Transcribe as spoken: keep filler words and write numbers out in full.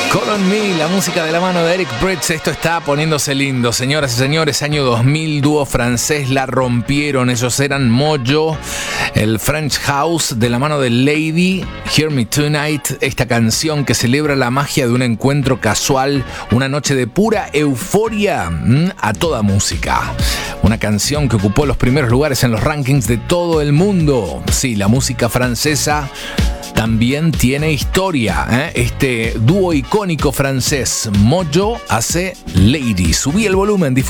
Call on Me, la música de la mano de Eric Prydz. Esto está poniéndose lindo, señoras y señores. Año dos mil, dúo francés, la rompieron. Ellos eran Mojo, el French House, de la mano de Lady, Hear Me Tonight. Esta canción que celebra la magia de un encuentro casual, una noche de pura euforia ¿m? a toda música. Una canción que ocupó los primeros lugares en los rankings de todo el mundo. Sí, la música francesa también tiene historia, ¿eh? Este dúo icónico francés, Mojo, hace Lady. Subí el volumen, disfruta.